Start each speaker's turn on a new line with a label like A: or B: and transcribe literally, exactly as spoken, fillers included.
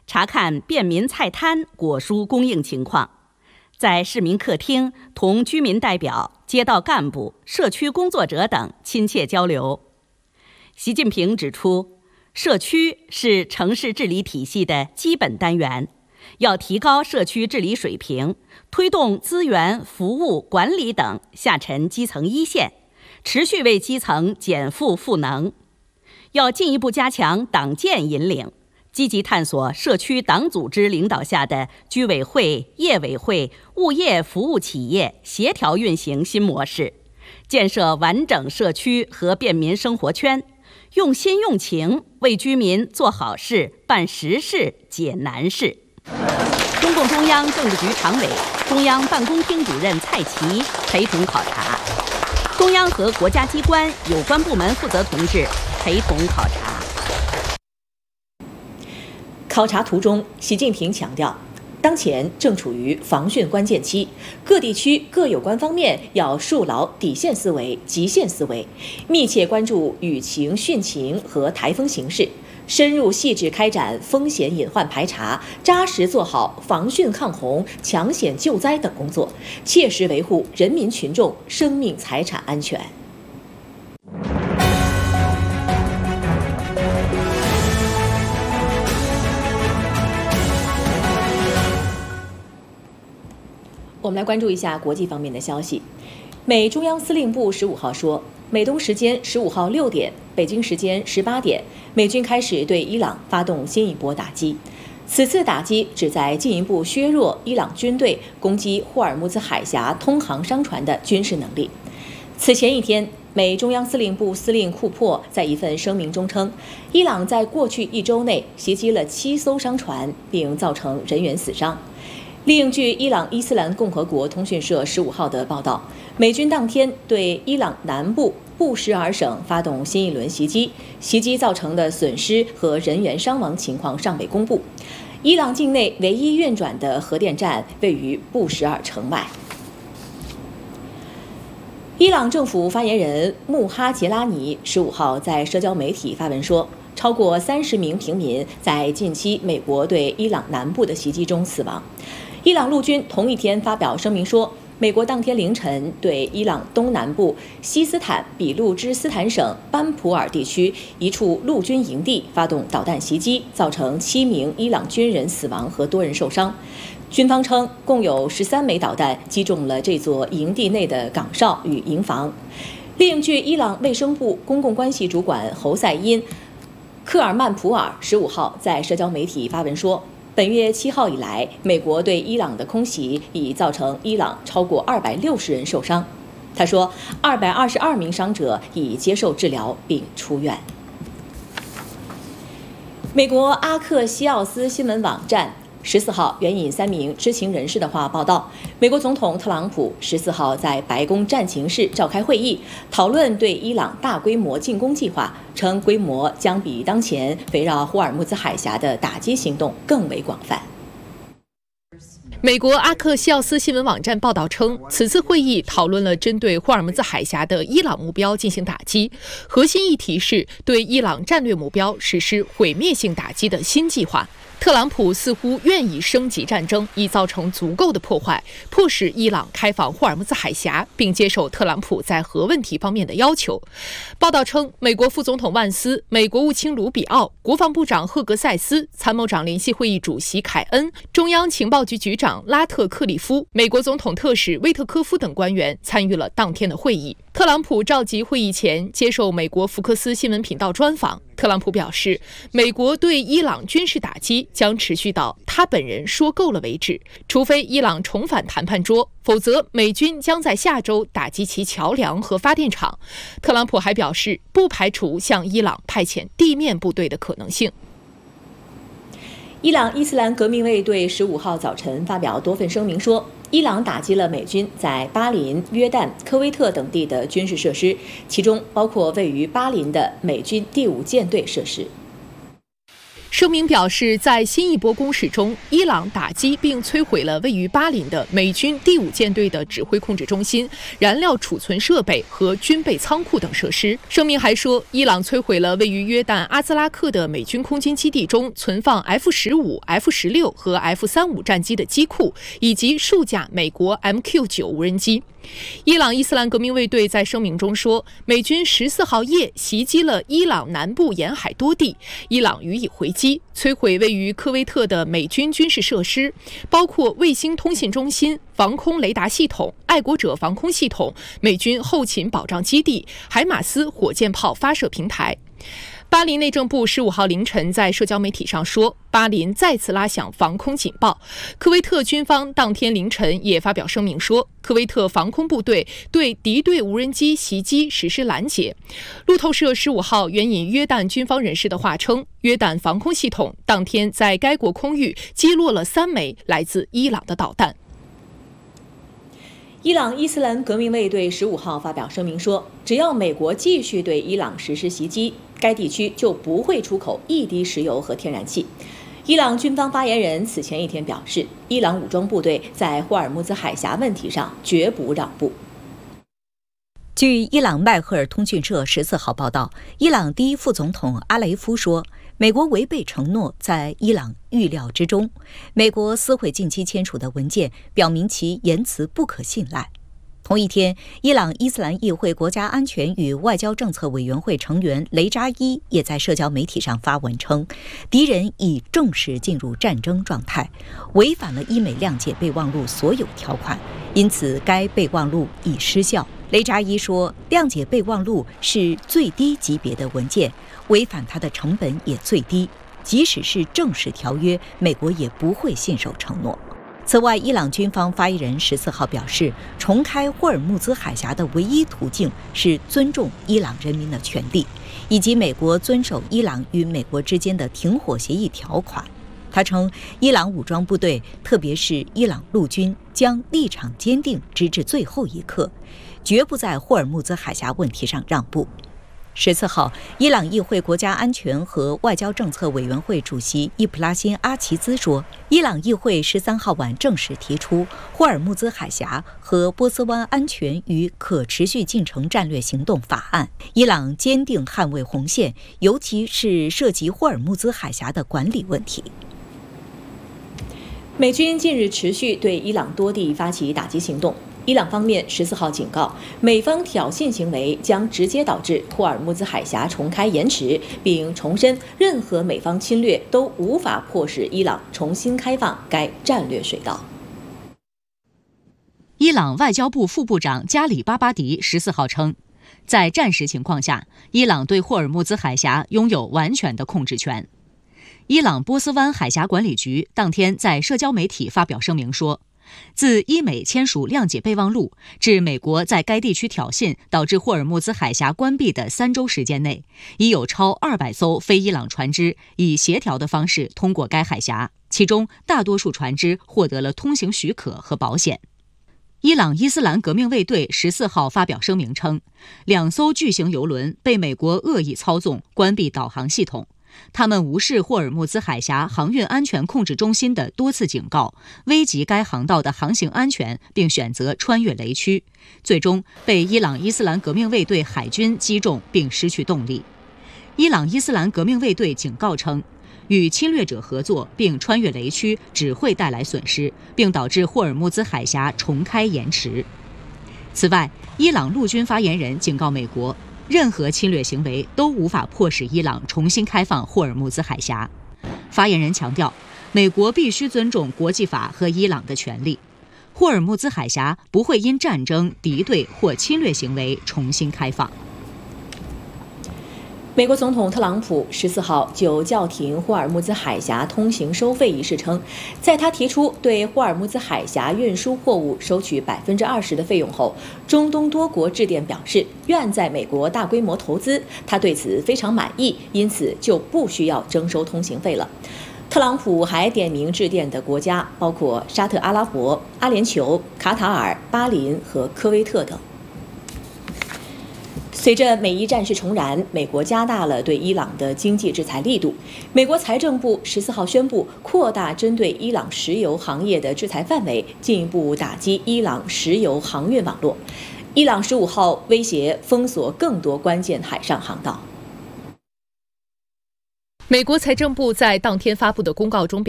A: 查看便民菜摊果蔬供应情况，在市民客厅同居民代表、街道干部、社区工作者等亲切交流。习近平指出，社区是城市治理体系的基本单元，要提高社区治理水平，推动资源、服务、管理等下沉基层一线，持续为基层减负赋能。要进一步加强党建引领，积极探索社区党组织领导下的居委会、业委会、物业服务企业协调运行新模式，建设完整社区和便民生活圈，用心用情为居民做好事、办实事、解难事。中共中央政治局常委、中央办公厅主任蔡奇陪同考察，中央和国家机关有关部门负责同志陪同考察。
B: 考察途中，习近平强调，当前正处于防汛关键期，各地区各有关方面要树牢底线思维、极限思维，密切关注雨情、汛情和台风形势，深入细致开展风险隐患排查，扎实做好防汛抗洪、抢险救灾等工作，切实维护人民群众生命财产安全。我们来关注一下国际方面的消息。美中央司令部十五号说，美东时间十五号六点，北京时间十八点，美军开始对伊朗发动新一波打击。此次打击旨在进一步削弱伊朗军队攻击霍尔木兹海峡通航商船的军事能力。此前一天，美中央司令部司令库珀在一份声明中称，伊朗在过去一周内袭击了七艘商船，并造成人员死伤。另据伊朗伊斯兰共和国通讯社十五号的报道，美军当天对伊朗南部布什尔省发动新一轮袭击，袭击造成的损失和人员伤亡情况尚未公布。伊朗境内唯一运转的核电站位于布什尔城外。伊朗政府发言人穆哈杰拉尼十五号在社交媒体发文说，超过三十名平民在近期美国对伊朗南部的袭击中死亡。伊朗陆军同一天发表声明说，美国当天凌晨对伊朗东南部西斯坦比路支斯坦省班普尔地区一处陆军营地发动导弹袭击，造成七名伊朗军人死亡和多人受伤。军方称，共有十三枚导弹击中了这座营地内的岗哨与营房。另据伊朗卫生部公共关系主管侯赛因科尔曼普尔十五号在社交媒体发文说，本月七号以来，美国对伊朗的空袭已造成伊朗超过二百六十人受伤。他说，二百二十二名伤者已接受治疗并出院。美国阿克西奥斯新闻网站十四号援引三名知情人士的话报道，美国总统特朗普十四号在白宫战情室召开会议，讨论对伊朗大规模进攻计划，称规模将比当前围绕霍尔木兹海峡的打击行动更为广泛。
C: 美国阿克西奥斯新闻网站报道称，此次会议讨论了针对霍尔木兹海峡的伊朗目标进行打击，核心议题是对伊朗战略目标实施毁灭性打击的新计划。特朗普似乎愿意升级战争，以造成足够的破坏，迫使伊朗开放霍尔木兹海峡，并接受特朗普在核问题方面的要求。报道称，美国副总统万斯、美国务卿卢比奥、国防部长赫格塞斯、参谋长联席会议主席凯恩、中央情报局局长拉特克利夫、美国总统特使威特科夫等官员参与了当天的会议。特朗普召集会议前接受美国福克斯新闻频道专访，特朗普表示，美国对伊朗军事打击将持续到他本人说够了为止，除非伊朗重返谈判桌，否则美军将在下周打击其桥梁和发电厂。特朗普还表示，不排除向伊朗派遣地面部队的可能性。
B: 伊朗伊斯兰革命卫队十五号早晨发表多份声明说，伊朗打击了美军在巴林、约旦、科威特等地的军事设施，其中包括位于巴林的美军第五舰队设施。
C: 声明表示，在新一波攻势中，伊朗打击并摧毁了位于巴林的美军第五舰队的指挥控制中心、燃料储存设备和军备仓库等设施。声明还说，伊朗摧毁了位于约旦阿兹拉克的美军空军基地中存放 F 十五、F 十六和 F 三十五战机的机库，以及数架美国 M Q 九无人机。伊朗伊斯兰革命卫队在声明中说，美军十四号夜袭击了伊朗南部沿海多地，伊朗予以回击，摧毁位于科威特的美军军事设施，包括卫星通信中心、防空雷达系统、爱国者防空系统、美军后勤保障基地、海马斯火箭炮发射平台。巴林内政部十五号凌晨在社交媒体上说，巴林再次拉响防空警报。科威特军方当天凌晨也发表声明说，科威特防空部队对敌对无人机袭击实施拦截。路透社十五号援引约旦军方人士的话称，约旦防空系统当天在该国空域击落了三枚来自伊朗的导弹。
B: 伊朗伊斯兰革命卫队十五号发表声明说，只要美国继续对伊朗实施袭击，该地区就不会出口一滴石油和天然气。伊朗军方发言人此前一天表示，伊朗武装部队在霍尔木兹海峡问题上绝不让步。
D: 据伊朗迈赫尔通讯社十四号报道，伊朗第一副总统阿雷夫说，美国违背承诺在伊朗预料之中。美国撕毁近期签署的文件，表明其言辞不可信赖。同一天，伊朗伊斯兰议会国家安全与外交政策委员会成员雷扎伊也在社交媒体上发文称，敌人已正式进入战争状态，违反了伊美谅解备忘录所有条款，因此该备忘录已失效。雷扎伊说，谅解备忘录是最低级别的文件，违反它的成本也最低，即使是正式条约，美国也不会信守承诺。此外，伊朗军方发言人十四号表示，重开霍尔木兹海峡的唯一途径是尊重伊朗人民的权利，以及美国遵守伊朗与美国之间的停火协议条款。他称，伊朗武装部队，特别是伊朗陆军，将立场坚定，直至最后一刻，绝不在霍尔木兹海峡问题上让步。十四号，伊朗议会国家安全和外交政策委员会主席伊普拉辛·阿齐兹说，伊朗议会十三号晚正式提出霍尔木兹海峡和波斯湾安全与可持续进程战略行动法案。伊朗坚定捍卫红线，尤其是涉及霍尔木兹海峡的管理问题。
B: 美军近日持续对伊朗多地发起打击行动。伊朗方面十四号警告，美方挑衅行为将直接导致霍尔木兹海峡重开延迟，并重申任何美方侵略都无法迫使伊朗重新开放该战略水道。
A: 伊朗外交部副部长加里巴巴迪十四号称，在战时情况下，伊朗对霍尔木兹海峡拥有完全的控制权。伊朗波斯湾海峡管理局当天在社交媒体发表声明说，自伊美签署谅解备忘录至美国在该地区挑衅导致霍尔木兹海峡关闭的三周时间内，已有超二百艘非伊朗船只以协调的方式通过该海峡，其中大多数船只获得了通行许可和保险。伊朗伊斯兰革命卫队十四号发表声明称，两艘巨型油轮被美国恶意操纵关闭导航系统，他们无视霍尔木兹海峡航运安全控制中心的多次警告，危及该航道的航行安全，并选择穿越雷区，最终被伊朗伊斯兰革命卫队海军击中并失去动力。伊朗伊斯兰革命卫队警告称，与侵略者合作并穿越雷区只会带来损失，并导致霍尔木兹海峡重开延迟。此外，伊朗陆军发言人警告美国，任何侵略行为都无法迫使伊朗重新开放霍尔木兹海峡。发言人强调，美国必须尊重国际法和伊朗的权利。霍尔木兹海峡不会因战争、敌对或侵略行为重新开放。
B: 美国总统特朗普十四号就叫停霍尔木兹海峡通行收费一事称，在他提出对霍尔木兹海峡运输货物收取百分之二十的费用后，中东多国致电表示愿在美国大规模投资，他对此非常满意，因此就不需要征收通行费了。特朗普还点名致电的国家包括沙特阿拉伯、阿联酋、卡塔尔、巴林和科威特等。 随着美伊战事重燃，美国加大了对伊朗的经济制裁力度。美国财政部十四号宣布，扩大针对伊朗石油行业的制裁范围，进一步打击伊朗石油航运网络。伊朗十五号威胁封锁更多关键海上航道。
C: 美国财政部在当天发布的公告中表